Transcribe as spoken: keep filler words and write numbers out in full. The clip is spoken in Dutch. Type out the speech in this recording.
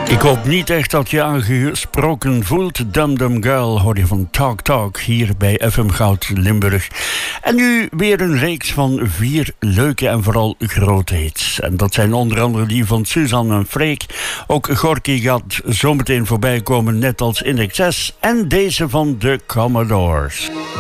Ik hoop niet echt dat je aangesproken voelt. Dum Dum Girl hoor je van Talk Talk hier bij F M Goud Limburg. En nu weer een reeks van vier leuke en vooral grote hits. En dat zijn onder andere die van Suzanne en Freek. Ook Gorky gaat zometeen voorbij komen, net als In Excess. En deze van de Commodores.